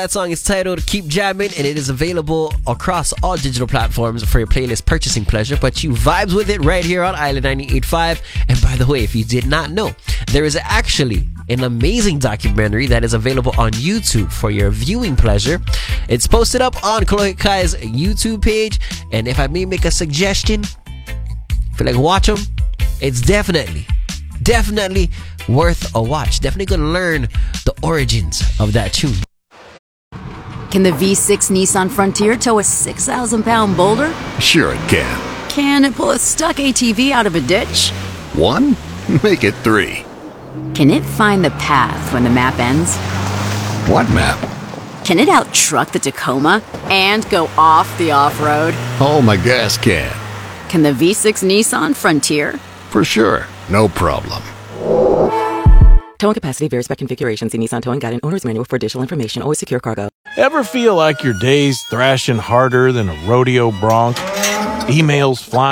That song is titled Keep Jamming, and it is available across all digital platforms for your playlist purchasing pleasure, but you vibes with it right here on Island 98.5. And by the way, if you did not know, there is actually an amazing documentary that is available on YouTube for your viewing pleasure. It's posted up on Chloe Kai's YouTube page, and if I may make a suggestion, if you like watch them, it's definitely worth a watch. Definitely gonna learn the origins of that tune. Can the V6 Nissan Frontier tow a 6,000-pound boulder? Sure it can. Can it pull a stuck ATV out of a ditch? 1? Make it 3. Can it find the path when the map ends? What map? Can it out-truck the Tacoma and go off the off-road? Oh, my gas can. Can the V6 Nissan Frontier? For sure. No problem. Towing capacity varies by configuration. See Nissan Towing Guide and Owner's Manual for additional information. Always secure cargo. Ever feel like your day's thrashing harder than a rodeo bronc? Emails flying